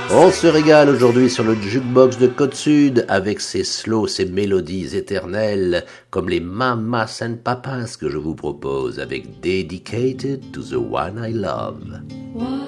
On se régale aujourd'hui sur le jukebox de Côte Sud avec ces slows, ces mélodies éternelles comme les Mamas and Papas que je vous propose avec Dedicated to the One I Love.